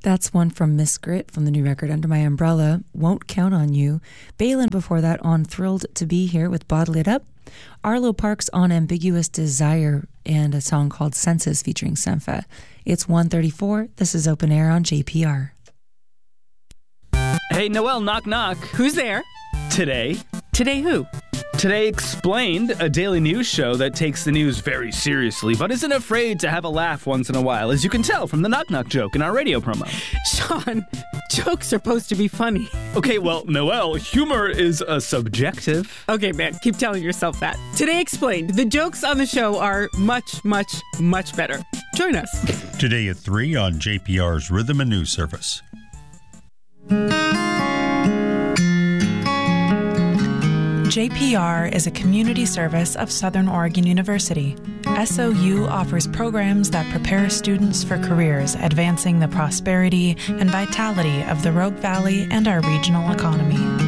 That's one from Miss Grit from the new record Under My Umbrella, Won't Count on You. Balin before that on Thrilled to Be Here with Bottle It Up. Arlo Parks on Ambiguous Desire and a song called Senses featuring Senfa. It's 1:34. This is Open Air on JPR. Hey, Noelle, knock knock. Who's there? Today. Today who? Today Explained, a daily news show that takes the news very seriously, but isn't afraid to have a laugh once in a while, as you can tell from the knock-knock joke in our radio promo. Sean, jokes are supposed to be funny. Okay, well, Noelle, humor is subjective. Okay, man, keep telling yourself that. Today Explained, the jokes on the show are much, much, much better. Join us. Today at 3 on JPR's Rhythm and News Service. JPR is a community service of Southern Oregon University. SOU offers programs that prepare students for careers advancing the prosperity and vitality of the Rogue Valley and our regional economy.